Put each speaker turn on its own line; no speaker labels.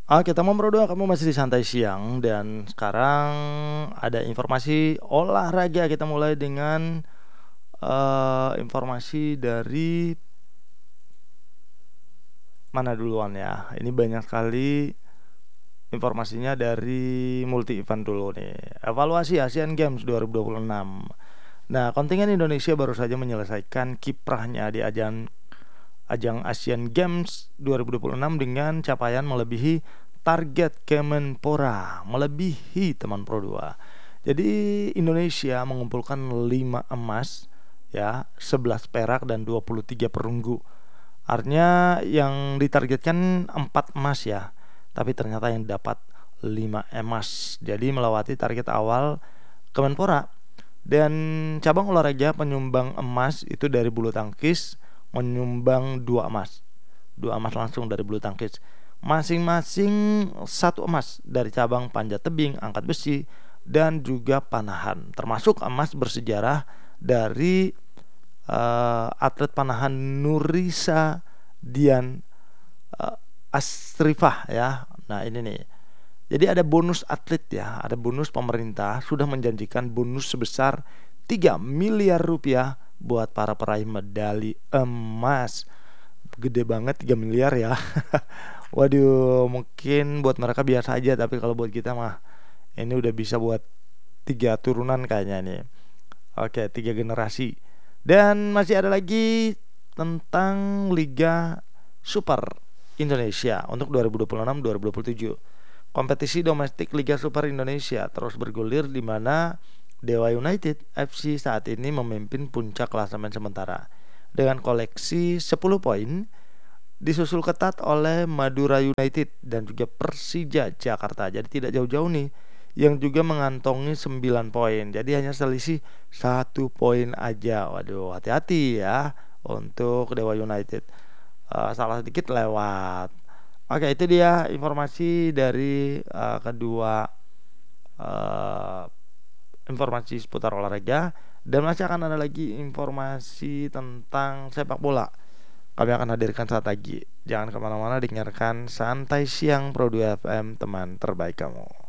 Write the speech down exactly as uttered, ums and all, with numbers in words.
Oke, teman Bro dua, kamu masih di Santai Siang dan sekarang ada informasi olahraga. Kita mulai dengan eh, informasi dari mana duluan ya. Ini banyak sekali informasinya dari multi event dulu nih. Evaluasi Asian Games dua ribu dua puluh enam. Nah, kontingen Indonesia baru saja menyelesaikan kiprahnya di ajang ajang Asian Games dua ribu dua puluh enam dengan capaian melebihi target Kemenpora, melebihi teman Pro dua. Jadi Indonesia mengumpulkan lima emas ya, sebelas perak dan dua puluh tiga perunggu. Artinya yang ditargetkan empat emas ya, tapi ternyata yang dapat lima emas. Jadi melewati target awal Kemenpora. Dan cabang olahraga penyumbang emas itu dari bulu tangkis menyumbang dua emas. Dua emas langsung dari bulu tangkis. Masing-masing satu emas dari cabang panjat tebing, angkat besi, dan juga panahan. Termasuk emas bersejarah dari uh, atlet panahan Nurisa Dian uh, Asrifah ya. Nah ini nih. Jadi ada bonus atlet ya, ada bonus pemerintah sudah menjanjikan bonus sebesar tiga miliar rupiah buat para peraih medali emas. Gede banget tiga miliar ya. Waduh, mungkin buat mereka biasa aja, tapi kalau buat kita mah ini udah bisa buat tiga turunan kayaknya nih. Oke, tiga generasi. Dan masih ada lagi tentang Liga Super Indonesia untuk dua ribu dua puluh enam-dua ribu dua puluh tujuh. Kompetisi domestik Liga Super Indonesia terus bergulir di mana Dewa United F C saat ini memimpin puncak klasemen sementara dengan koleksi sepuluh poin, disusul ketat oleh Madura United dan juga Persija Jakarta. Jadi tidak jauh-jauh nih, yang juga mengantongi sembilan poin. Jadi hanya selisih satu poin aja. Waduh, hati-hati ya untuk Dewa United. Uh, salah sedikit lewat. Oke, itu dia informasi dari uh, kedua uh, informasi seputar olahraga. Dan masih akan ada lagi informasi tentang sepak bola. Kami akan hadirkan saat lagi. Jangan kemana-mana, dengarkan Santai Siang Pro dua F M, teman terbaik kamu.